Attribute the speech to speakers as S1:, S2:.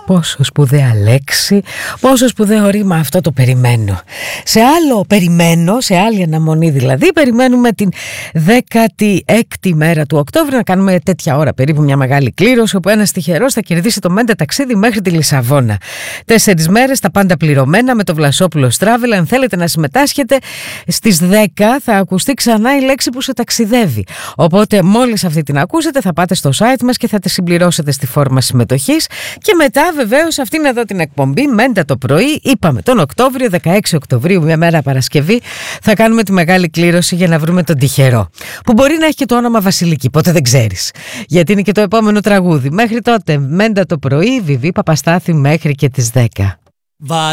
S1: Πόσο σπουδαία λέξη, πόσο σπουδαίο ρήμα αυτό, το περιμένω. Σε άλλο περιμένω, σε άλλη αναμονή δηλαδή, περιμένουμε την 16η μέρα του Οκτώβρη να κάνουμε τέτοια ώρα περίπου μια μεγάλη κλήρωση, όπου ένας τυχερός θα κερδίσει το μέντε ταξίδι μέχρι τη Λισαβόνα. 4 μέρες, τα πάντα πληρωμένα με το Βλασόπουλος Travel. Αν θέλετε να συμμετάσχετε, στις 10 θα ακουστεί ξανά η λέξη που σε ταξιδεύει. Οπότε μόλις αυτή την ακούσετε θα πάτε στο site μας και θα τη συμπληρώσετε στη φόρμα συμμετοχής. Και μετά βεβαίως αυτήν εδώ την εκπομπή Μέντα το πρωί, είπαμε τον Οκτώβριο, 16 Οκτωβρίου, μια μέρα Παρασκευή, θα κάνουμε τη μεγάλη κλήρωση για να βρούμε τον τυχερό, που μπορεί να έχει και το όνομα Βασιλική, ποτέ δεν ξέρεις, γιατί είναι και το επόμενο τραγούδι. Μέχρι τότε Μέντα το πρωί, Βιβί Παπαστάθη μέχρι και τις 10.